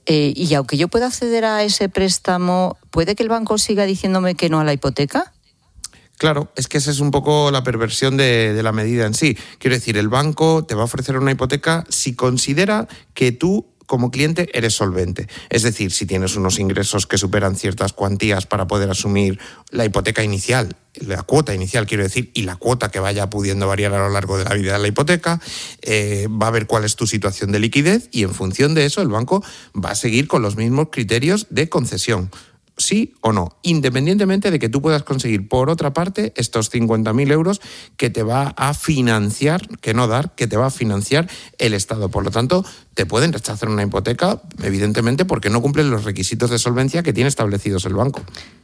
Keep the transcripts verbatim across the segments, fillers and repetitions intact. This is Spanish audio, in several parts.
Eh, y aunque yo pueda acceder a ese préstamo, ¿puede que el banco siga diciéndome que no a la hipoteca? Claro, es que esa es un poco la perversión de, de la medida en sí. Quiero decir, el banco te va a ofrecer una hipoteca si considera que tú, como cliente, eres solvente. Es decir, si tienes unos ingresos que superan ciertas cuantías para poder asumir la hipoteca inicial, la cuota inicial, quiero decir, y la cuota que vaya pudiendo variar a lo largo de la vida de la hipoteca, eh, va a ver cuál es tu situación de liquidez y en función de eso el banco va a seguir con los mismos criterios de concesión. Sí o no, independientemente de que tú puedas conseguir, por otra parte, estos cincuenta mil euros que te va a financiar, que no dar, que te va a financiar el Estado. Por lo tanto, te pueden rechazar una hipoteca, evidentemente, porque no cumplen los requisitos de solvencia que tiene establecidos el banco.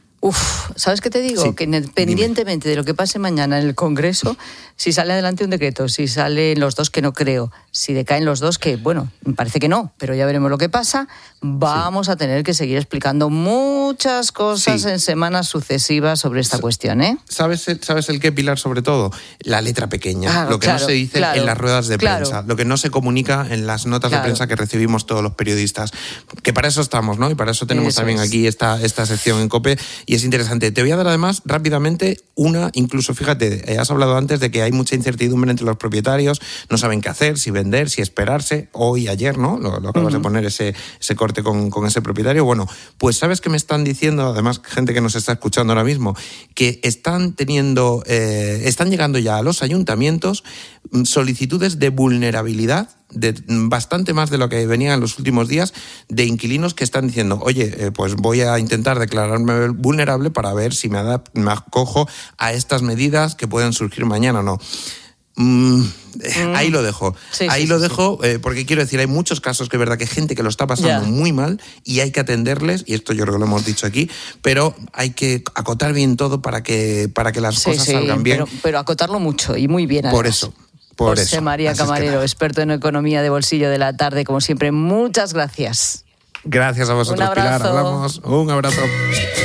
Uf, ¿sabes qué te digo? Sí, que independientemente dime. de lo que pase mañana en el Congreso, si sale adelante un decreto, si salen los dos, que no creo, si decaen los dos, que bueno, me parece que no, pero ya veremos lo que pasa, vamos sí. a tener que seguir explicando muchas cosas sí. en semanas sucesivas sobre esta S- cuestión, ¿eh? ¿Sabes, ¿Sabes el qué, Pilar? Sobre todo, la letra pequeña, ah, lo que claro, no se dice claro, en las ruedas de claro. prensa, lo que no se comunica en las notas claro. de prensa que recibimos todos los periodistas, que para eso estamos, ¿no? Y para eso tenemos eso también es. aquí esta, esta sección en COPE, y es interesante. Te voy a dar además rápidamente una, incluso fíjate, has hablado antes de que hay mucha incertidumbre entre los propietarios, no saben qué hacer, si vender, si esperarse, hoy, ayer, ¿no? Lo, lo acabas uh-huh. de poner ese, ese corte con, con ese propietario. Bueno, pues ¿sabes qué me están diciendo? Además, gente que nos está escuchando ahora mismo, que están teniendo, eh, están llegando ya a los ayuntamientos solicitudes de vulnerabilidad, de bastante más de lo que venía en los últimos días, de inquilinos que están diciendo, oye, eh, pues voy a intentar declararme vulnerable para ver si me, adap- me acojo a estas medidas que pueden surgir mañana o no. Mm, mm. Ahí lo dejo, sí, ahí sí, lo sí, dejo sí. Eh, porque quiero decir, hay muchos casos que es verdad que hay gente que lo está pasando yeah. muy mal y hay que atenderles, y esto yo creo que lo hemos dicho aquí, pero hay que acotar bien todo para que, para que las sí, cosas sí, salgan bien. Pero, pero acotarlo mucho y muy bien. Además. Por eso. Por José eso. María Así Camarero, es que... experto en economía de bolsillo de la tarde, como siempre, muchas gracias. Gracias a vosotros, Un abrazo. Pilar. Hablamos. Un abrazo.